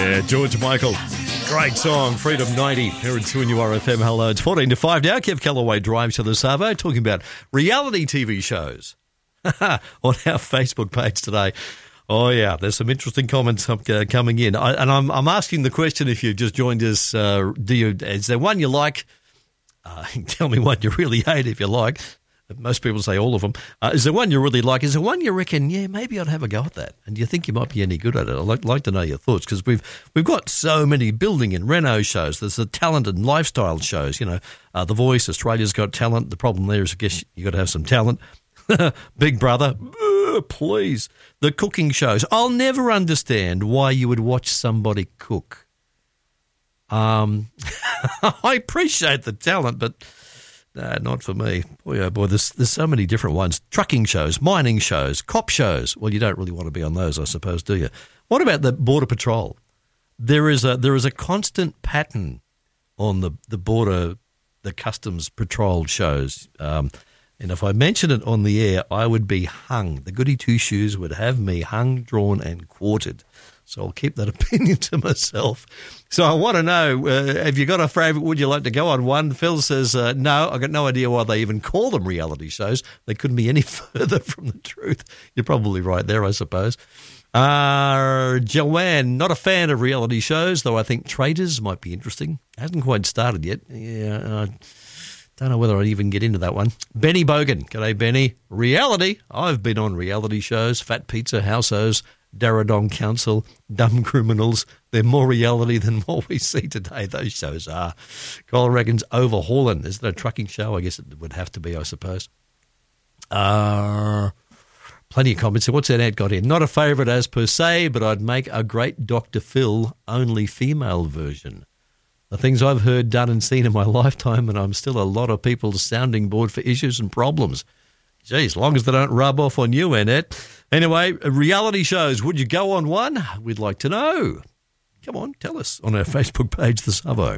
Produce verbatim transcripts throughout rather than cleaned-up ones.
Yeah, George Michael. Great song, Freedom ninety, here at two N U R F M. Hello, it's fourteen to five now. Kev Callaway drives to the Savo, talking about reality T V shows on our Facebook page today. Oh, yeah, there's some interesting comments uh, coming in. I, and I'm I'm asking the question, if you've just joined us, uh, do you, is there one you like? Uh, tell me one you really hate if you like. Most people say all of them. Uh, is there one you really like? Is there one you reckon, yeah, maybe I'd have a go at that? And do you think you might be any good at it? I'd like, like to know your thoughts, because we've we've got so many building and reno shows. There's the talent and lifestyle shows, you know, uh, The Voice, Australia's Got Talent. The problem there is, I guess, you got to have some talent. Big Brother, uh, please. The cooking shows. I'll never understand why you would watch somebody cook. Um, I appreciate the talent, but... No, not for me. Boy, oh boy, there's, there's so many different ones. Trucking shows, mining shows, cop shows. Well, you don't really want to be on those, I suppose, do you? What about the Border Patrol? There is a there is a constant pattern on the, the border, the Customs Patrol shows. Um, and if I mention it on the air, I would be hung. The goody two-shoes would have me hung, drawn and quartered. So I'll keep that opinion to myself. So I want to know, uh, have you got a favourite? Would you like to go on one? Phil says, uh, no, I've got no idea why they even call them reality shows. They couldn't be any further from the truth. You're probably right there, I suppose. Uh, Joanne, not a fan of reality shows, though I think Traitors might be interesting. Hasn't quite started yet. Yeah, I don't know whether I'd even get into that one. Benny Bogan. G'day, Benny. Reality. I've been on reality shows. Fat Pizza, Houseos, Darradong Council, Dumb Criminals. They're more reality than what we see today, those shows are. Kyle reckons Overhauling. Is it a trucking show? I guess it would have to be, I suppose. Uh, plenty of comments. What's that ad got in? Not a favourite as per se, but I'd make a great Doctor Phil, only female version. The things I've heard, done and seen in my lifetime, and I'm still a lot of people's sounding board for issues and problems. Gee, as long as they don't rub off on you, Annette. Anyway, reality shows. Would you go on one? We'd like to know. Come on, tell us on our Facebook page, The Savo.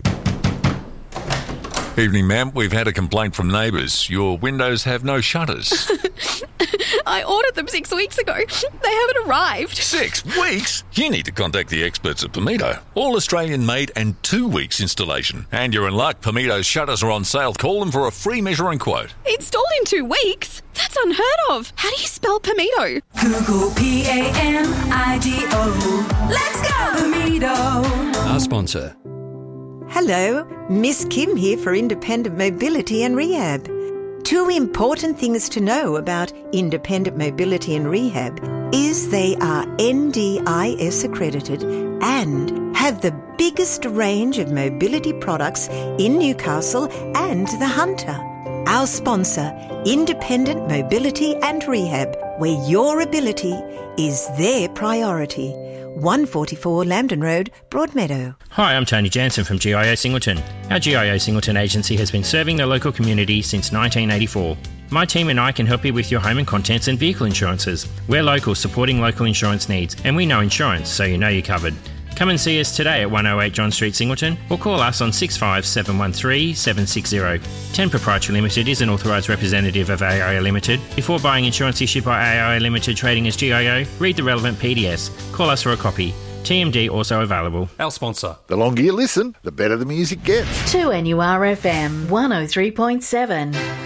Evening, ma'am. We've had a complaint from neighbours. Your windows have no shutters. I ordered them six weeks ago. They haven't arrived. Six weeks? You need to contact the experts at Pimito. All Australian made and two weeks installation. And you're in luck. Pimito's shutters are on sale. Call them for a free measuring quote. Installed in two weeks? That's unheard of. How do you spell Pimito? Google P A M I D O. Let's go, Pimito. Our sponsor. Hello, Miss Kim here for Independent Mobility and Rehab. Two important things to know about Independent Mobility and Rehab is they are N D I S accredited and have the biggest range of mobility products in Newcastle and the Hunter. Our sponsor, Independent Mobility and Rehab, where your ability is their priority. one forty-four Lambton Road, Broadmeadow. Hi, I'm Tony Jansen from G I O Singleton. Our G I O Singleton agency has been serving the local community since nineteen eighty-four. My team and I can help you with your home and contents and vehicle insurances. We're local, supporting local insurance needs, and we know insurance, so you know you're covered. Come and see us today at one oh eight John Street, Singleton, or call us on six five seven one three seven six zero. ten Proprietary Limited is an authorised representative of A I O Limited. Before buying insurance issued by A I O Limited trading as G I O, read the relevant P D S. Call us for a copy. T M D also available. Our sponsor. The longer you listen, the better the music gets. two N U R F M one oh three point seven.